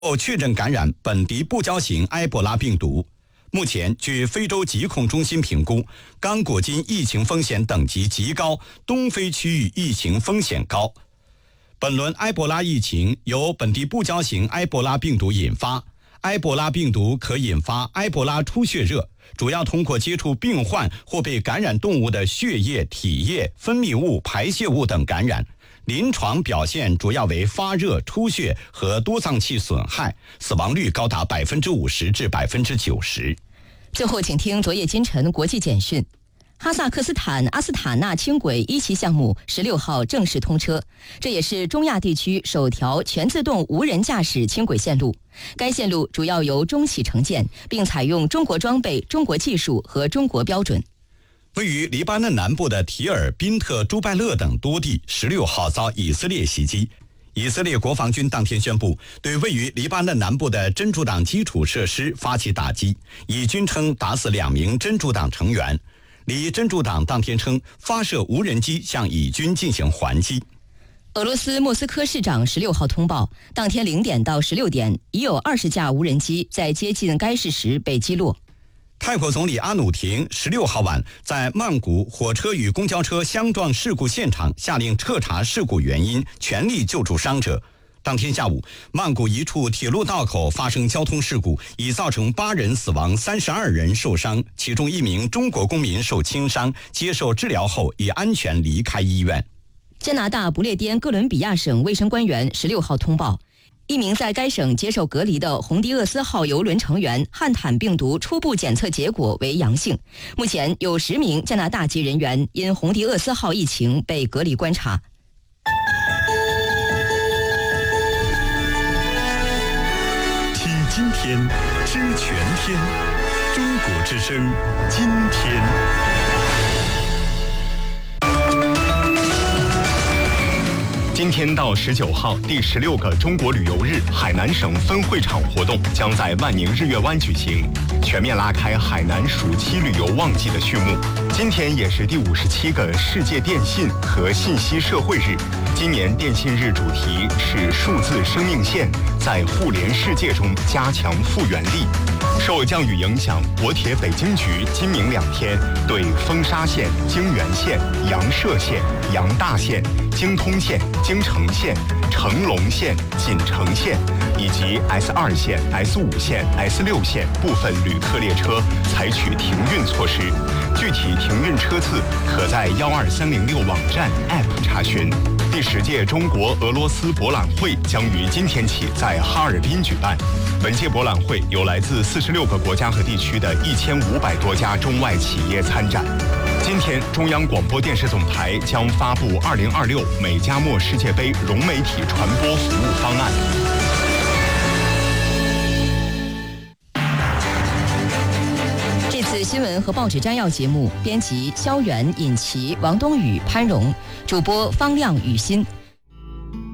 确诊感染本地不交型埃博拉病毒。目前，据非洲疾控中心评估，刚果金疫情风险等级极高，东非区域疫情风险高。本轮埃博拉疫情由本地不交型埃博拉病毒引发，埃博拉病毒可引发埃博拉出血热，主要通过接触病患或被感染动物的血液、体液、分泌物、排泄物等感染。临床表现主要为发热、出血和多脏器损害，死亡率高达50%至90%。 最后，请听昨夜今晨国际简讯。哈萨克斯坦阿斯塔纳轻轨1期项目16号正式通车，这也是中亚地区首条全自动无人驾驶轻轨线路。该线路主要由中企承建，并采用中国装备、中国技术和中国标准。 位于黎巴嫩南部的提尔、宾特、朱拜勒等多地16号遭以色列袭击。以色列国防军当天宣布，对位于黎巴嫩南部的真主党基础设施发起打击，以军称打死2名真主党成员。黎真主党当天称，发射无人机向以军进行还击。 俄罗斯莫斯科市长16号通报，当天0点到16点，已有20架无人机在接近该市时被击落。 泰国总理阿努廷16号晚在曼谷火车与公交车相撞事故现场下令彻查事故原因，全力救助伤者。当天下午，曼谷一处铁路道口发生交通事故，已造成8人死亡，32人受伤，其中1名中国公民受轻伤，接受治疗后已安全离开医院。 加拿大不列颠哥伦比亚省卫生官员16号通报，一名在该省接受隔离的洪迪厄斯号邮轮成员汉坦病毒初步检测结果为阳性。目前有10名加拿大籍人员因洪迪厄斯号疫情被隔离观察。 听今天，知全天。中国之声，今天。今天到19号，第16个中国旅游日海南省分会场活动将在万宁日月湾举行，全面拉开海南暑期旅游旺季的序幕。今天也是第57个世界电信和信息社会日，今年电信日主题是数字生命线，在互联世界中加强复原力。受降雨影响，国铁北京局今明2天对丰沙线、京原线、阳涉线、阳大线、京通线、京城线、成龙线、锦城线以及 S2 线、S5 线、S6 线部分旅客列车采取停运措施。具体停运车次可在12306网站 App 查询。第10届中国俄罗斯博览会将于今天起在哈尔滨举办。本届博览会有来自46个国家和地区的1500多家中外企业参展。今天，中央广播电视总台将发布2026美加墨世界杯融媒体传播服务方案。 这次新闻和报纸摘要节目，编辑肖远、尹奇、王冬雨、潘荣，主播方亮、雨欣。